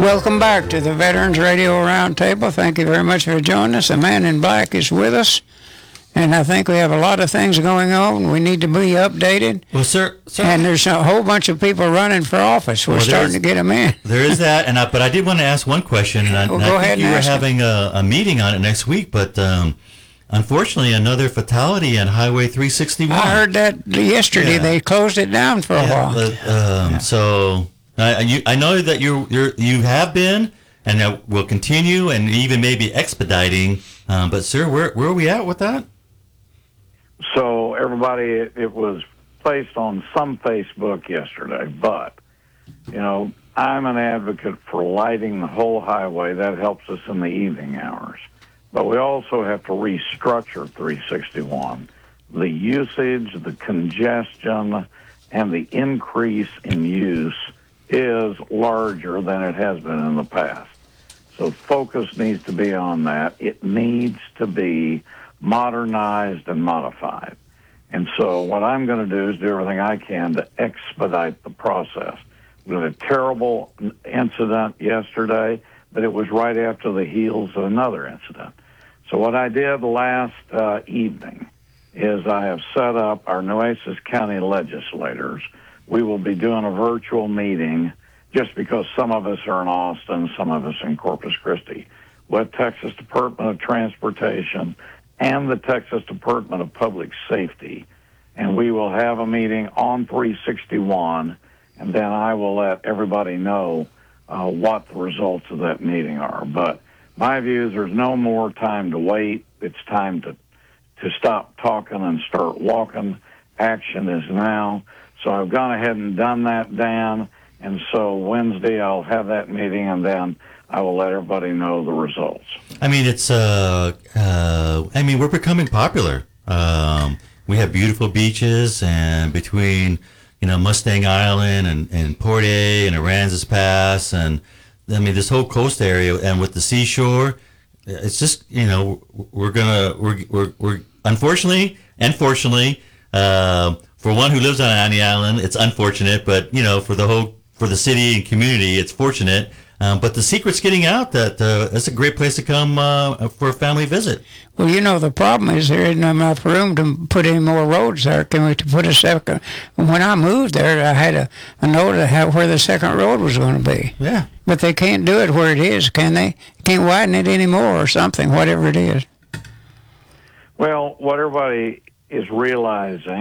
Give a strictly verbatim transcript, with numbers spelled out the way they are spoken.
Welcome back to the Veterans Radio Roundtable. Thank you very much for joining us. The man in black is with us, and I think we have a lot of things going on. We need to be updated. Well, sir, sir and there's a whole bunch of people running for office. We're well, starting to get them in. There is that, and I, but I did want to ask one question, and I, well, and go I ahead think and you ask were having a, a meeting on it next week, but um, unfortunately, another fatality on Highway three sixty-one. I heard that yesterday. Yeah. They closed it down for a yeah, while. But, um, yeah. So I, you, I know that you you're, you have been, and that will continue, and even maybe expediting. Um, but sir, where where are we at with that? So everybody, it, it was placed on some Facebook yesterday, but you know, I'm an advocate for lighting the whole highway. That helps us in the evening hours. But we also have to restructure three sixty-one. The usage, the congestion, and the increase in use is larger than it has been in the past. So focus needs to be on that. It needs to be modernized and modified. And so what I'm going to do is do everything I can to expedite the process. We had a terrible incident yesterday, but it was right after the heels of another incident. So what I did last uh, evening is I have set up our Nueces County legislators. We will be doing a virtual meeting just because some of us are in Austin, some of us in Corpus Christi, with Texas Department of Transportation and the Texas Department of Public Safety. And we will have a meeting on three sixty-one, and then I will let everybody know uh, what the results of that meeting are. But my view is there's no more time to wait. It's time to, to stop talking and start walking. Action is now. So I've gone ahead and done that, Dan. And so Wednesday I'll have that meeting, and then I will let everybody know the results. I mean, it's, uh, uh, I mean, we're becoming popular. Um, we have beautiful beaches, and between, you know, Mustang Island and, and Port A and Aransas Pass, and I mean, this whole coast area, and with the seashore, it's just, you know, we're gonna, we're, we're, we're unfortunately, and fortunately, uh, for one who lives on Annie Island, it's unfortunate, but, you know, for the whole, for the city and community, it's fortunate. Um, but the secret's getting out that uh, it's a great place to come uh, for a family visit. Well, you know, the problem is there isn't enough room to put any more roads there. Can we to put a second? When I moved there, I had a, a note of how, where the second road was going to be. Yeah. But they can't do it where it is, can they? Can't widen it anymore or something, whatever it is. Well, what everybody is realizing